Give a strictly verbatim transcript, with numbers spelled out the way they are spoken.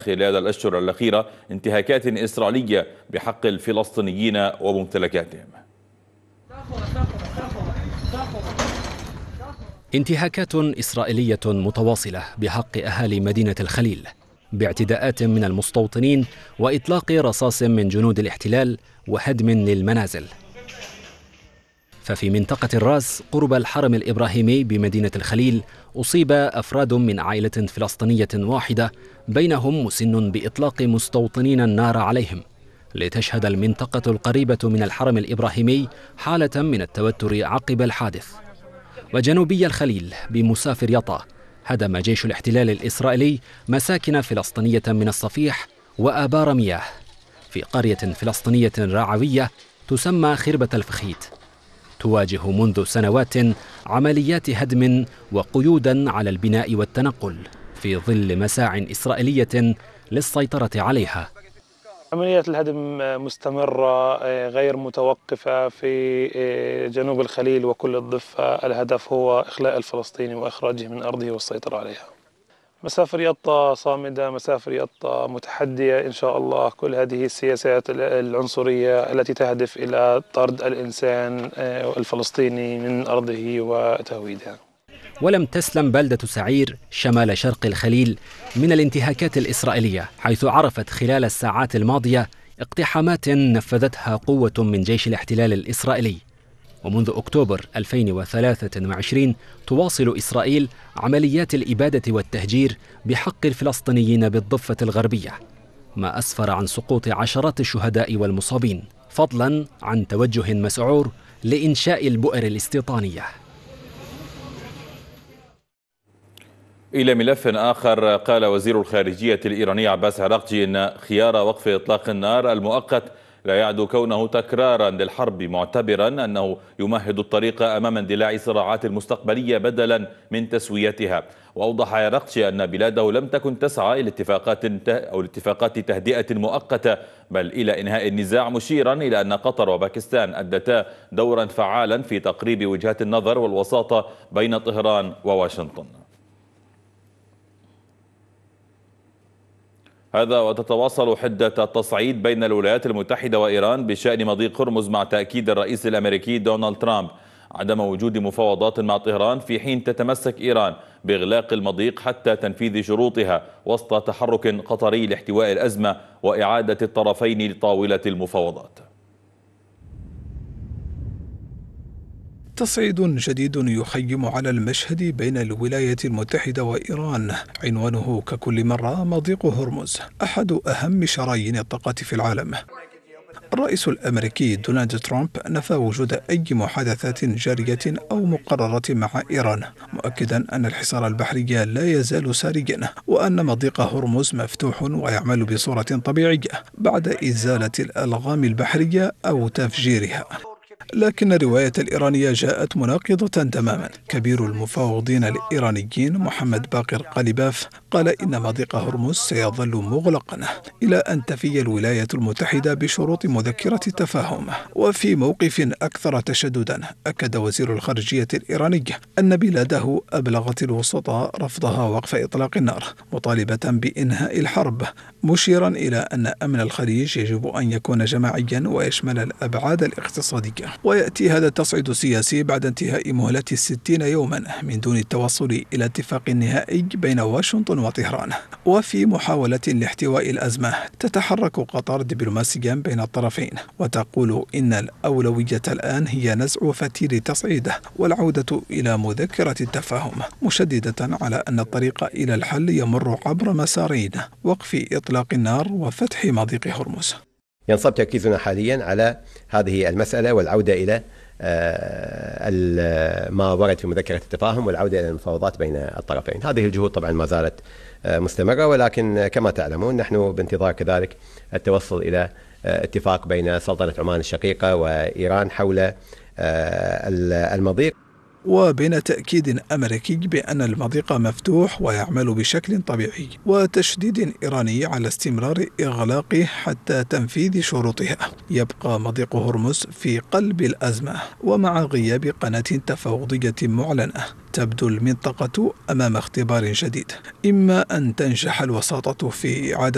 خلال الأشهر الأخيرة انتهاكات إسرائيلية بحق الفلسطينيين وممتلكاتهم. انتهاكات إسرائيلية متواصلة بحق أهالي مدينة الخليل باعتداءات من المستوطنين وإطلاق رصاص من جنود الاحتلال وهدم للمنازل. ففي منطقة الراس قرب الحرم الإبراهيمي بمدينة الخليل أصيب أفراد من عائلة فلسطينية واحدة بينهم مسن بإطلاق مستوطنين النار عليهم، لتشهد المنطقة القريبة من الحرم الإبراهيمي حالة من التوتر عقب الحادث. وجنوبي الخليل بمسافر يطا هدم جيش الاحتلال الإسرائيلي مساكن فلسطينية من الصفيح وآبار مياه في قرية فلسطينية رعوية تسمى خربة الفخيت، تواجه منذ سنوات عمليات هدم وقيودا على البناء والتنقل في ظل مساع إسرائيلية للسيطرة عليها. عمليات الهدم مستمرة غير متوقفة في جنوب الخليل وكل الضفة. الهدف هو إخلاء الفلسطيني وإخراجه من أرضه والسيطرة عليها. مسافر يطا صامدة، مسافر يطا متحدية إن شاء الله. كل هذه السياسات العنصرية التي تهدف إلى طرد الإنسان الفلسطيني من أرضه وتهويدها. ولم تسلم بلدة سعير شمال شرق الخليل من الانتهاكات الإسرائيلية، حيث عرفت خلال الساعات الماضية اقتحامات نفذتها قوة من جيش الاحتلال الإسرائيلي. ومنذ أكتوبر ألفين وثلاثة وعشرين تواصل إسرائيل عمليات الإبادة والتهجير بحق الفلسطينيين بالضفة الغربية، ما أسفر عن سقوط عشرات الشهداء والمصابين، فضلا عن توجه مسعور لإنشاء البؤر الاستيطانية. إلى ملف آخر، قال وزير الخارجية الإيراني عباس عراقجي إن خيار وقف إطلاق النار المؤقت لا يعد كونه تكرارا للحرب، معتبرا أنه يمهد الطريق أمام اندلاع صراعات المستقبلية بدلا من تسويتها. وأوضح عراقجي أن بلاده لم تكن تسعى إلى اتفاقات أو اتفاقات تهدئة مؤقتة بل إلى إنهاء النزاع، مشيرا إلى أن قطر وباكستان أدتا دورا فعالا في تقريب وجهات النظر والوساطة بين طهران وواشنطن. هذا وتتواصل حدة التصعيد بين الولايات المتحدة وإيران بشأن مضيق هرمز، مع تأكيد الرئيس الأمريكي دونالد ترامب عدم وجود مفاوضات مع طهران، في حين تتمسك إيران بإغلاق المضيق حتى تنفيذ شروطها وسط تحرك قطري لاحتواء الأزمة وإعادة الطرفين لطاولة المفاوضات. تصعيد جديد يخيم على المشهد بين الولايات المتحدة وإيران، عنوانه ككل مرة مضيق هرمز، أحد أهم شرايين الطاقة في العالم. الرئيس الأمريكي دونالد ترامب نفى وجود أي محادثات جارية أو مقررة مع إيران، مؤكدا أن الحصار البحري لا يزال ساريا وأن مضيق هرمز مفتوح ويعمل بصورة طبيعية بعد إزالة الألغام البحرية أو تفجيرها. لكن الرواية الإيرانية جاءت مناقضة تماما. كبير المفاوضين الإيرانيين محمد باقر قليباف قال إن مضيق هرمز سيظل مغلقا إلى أن تفي الولايات المتحدة بشروط مذكرة التفاهم. وفي موقف أكثر تشددا أكد وزير الخارجية الإيراني أن بلاده أبلغت الوسطاء رفضها وقف إطلاق النار، مطالبة بإنهاء الحرب، مشيرا إلى أن أمن الخليج يجب أن يكون جماعيا ويشمل الأبعاد الاقتصادية. ويأتي هذا التصعيد السياسي بعد انتهاء مهلة ستين يوما من دون التوصل إلى اتفاق نهائي بين واشنطن وطهران. وفي محاولة لاحتواء الأزمة تتحرك قطر دبلوماسيا بين الطرفين وتقول إن الأولوية الآن هي نزع فتيل تصعيده والعودة إلى مذكرة التفاهم، مشددة على أن الطريق إلى الحل يمر عبر مسارين: وقف إطلاق النار وفتح مضيق هرمز. ينصب تركيزنا حاليا على هذه المسألة والعودة إلى ما ورد في مذكرة التفاهم والعودة إلى المفاوضات بين الطرفين. هذه الجهود طبعا ما زالت مستمرة، ولكن كما تعلمون نحن بانتظار كذلك التوصل إلى اتفاق بين سلطنة عمان الشقيقة وإيران حول المضيق. وبين تأكيد أمريكي بأن المضيق مفتوح ويعمل بشكل طبيعي، وتشديد إيراني على استمرار إغلاقه حتى تنفيذ شروطها، يبقى مضيق هرمز في قلب الأزمة. ومع غياب قناة تفاوضية معلنة تبدو المنطقة أمام اختبار جديد، إما أن تنجح الوساطة في إعادة